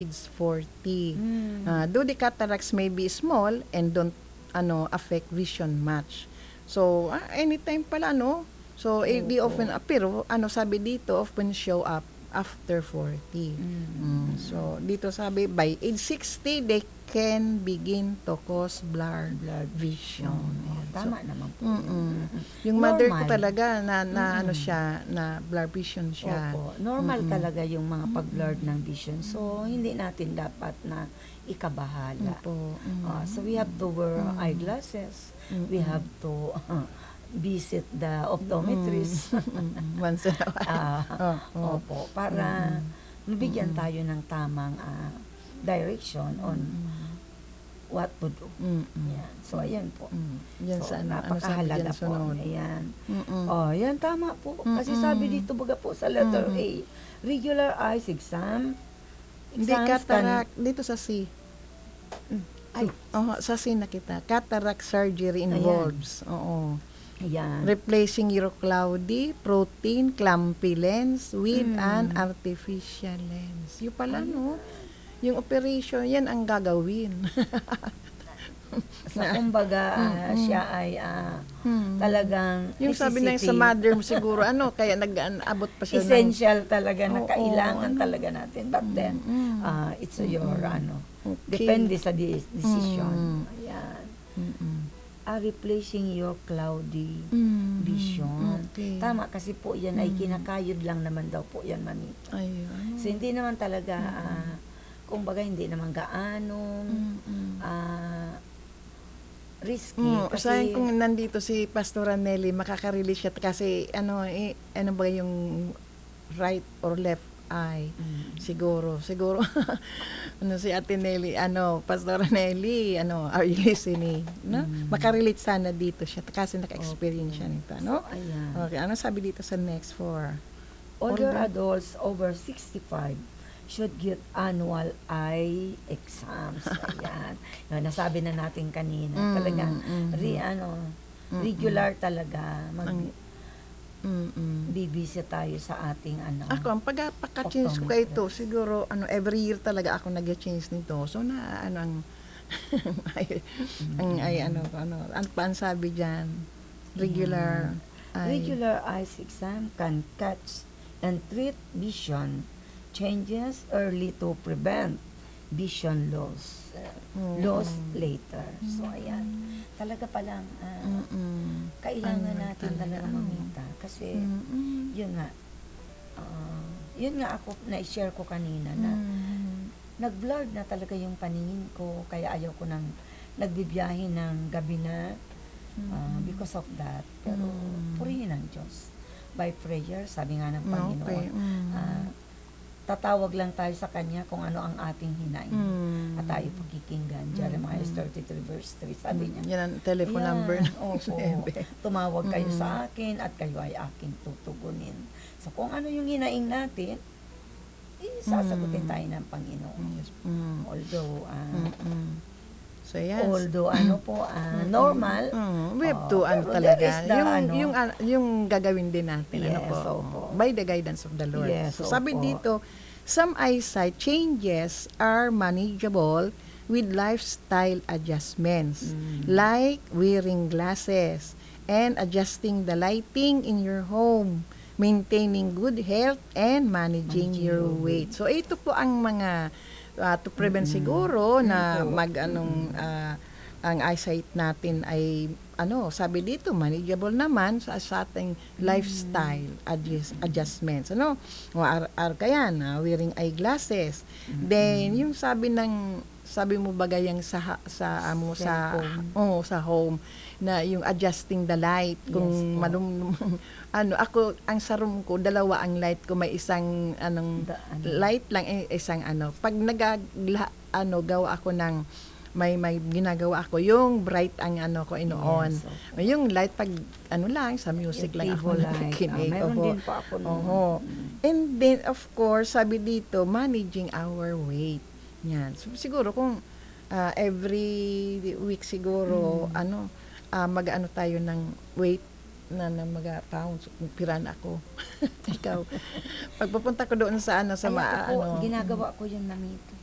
age 40. Mm. Though the cataracts may be small and don't affect vision much. So, anytime pala, no? So, they Opo. often appear, sabi dito, often show up after 40. So, dito sabi, by age 60, they can begin to cause blurred Blood vision. Oh, Ayan. So, tama naman po yun. yung mother ko Normal. talaga na siya, na blurred vision siya. Opo, normal talaga yung mga pag-blurred ng vision. So, hindi natin dapat na ikabahala. Opo. So, we have to wear eyeglasses. We have to visit the optometrist. Once in a while. Opo, para mabigyan tayo ng tamang direction on what to do. Yan. So, ayan po. Yan So, sa napakahalaga po. sunod. Ayan. Yan, tama po. Kasi sabi dito, baga po sa letter A, regular eyes exam. Hindi Exams cataract, dito sa C. Ay, Sa C na kita. Cataract surgery involves. Oo. ayan. Replacing your cloudy protein clumpy lens with an artificial lens. Yung pala, no? Yung operation, yan ang gagawin. So, kumbaga, siya ay talagang Yung sabi na sa mother mo siguro, kaya nag-abot pa siya essential talaga na Oo, kailangan talaga natin. But then, it's your, Okay. depende sa decision. Ayan. Replacing your cloudy vision. Okay. Tama, kasi po yan ay kinakayod lang naman daw po yan, mamita. Ayun. So, hindi naman talaga, kumbaga, hindi naman gaanong risky. Kasi kung nandito si Pastor Nelly, makaka-release siya kasi ano ba yung right or left eye. Siguro si Ate Nelly, Pastor Nelly, are you listening? No? Makarelate sana dito siya kasi naka-experience siya nito, no? Ayan. Okay, ano sabi dito sa next 4? Older adults over 65 should get annual eye exams. Ayan. Yung nasabi na natin kanina. Talagang, regular talaga. Bibisa tayo sa ating Ako, ang pagka-change ko kay ito, siguro, every year talaga ako nag-change nito. So, ang ang sabi dyan, regular eye. Regular eyes exam can catch and treat vision changes early to prevent vision loss. Loss later. So, ayan. Talaga palang kailangan natin talaga mamita. Kasi, yun nga ako, na-share ko kanina na nag-blurred na talaga yung paningin ko. Kaya ayaw ko nang nagbibiyahe ng gabi na because of that. Pero, purihin ang Diyos. By prayer, sabi nga ng Panginoon, tatawag lang tayo sa Kanya kung ano ang ating hinaing. At tayo pakikinggan. Jeremiah 33 verse 3, sabi niya. Yan ang telephone number. Opo. Tumawag kayo sa akin at kayo ay aking tutugunin. So, kung ano yung hinaing natin, sasagutin tayo ng Panginoon. Yes. Although, So, yes. Normal, we have to, pero talaga, there is the, yung gagawin din natin, Yes, po, by the guidance of the Lord. Yes, So, sabi opo. dito, some eyesight changes are manageable with lifestyle adjustments, like wearing glasses and adjusting the lighting in your home, maintaining good health, and managing your weight. So, ito po ang mga to prevent siguro na ang eyesight natin ay sabi dito manageable naman sa ating lifestyle adjustments, kaya wearing eyeglasses. Then yung sabi mo bagay yung sa home na yung adjusting the light kung ako ang sa room ko dalawa ang light ko, may isang light lang, isang pag gawa ako ng may ginagawa ako yung bright ang ko ino-on. Yung light pag lang sa music lang ako nakikinig. Meron din po ako noon. And then of course sabi dito managing our weight. Yan. So, siguro kung every week siguro mag-ano tayo ng weight na mga pounds, piran ako. Ikaw. Pagpupunta ko doon sa sa ginagawa ko yun, mamito.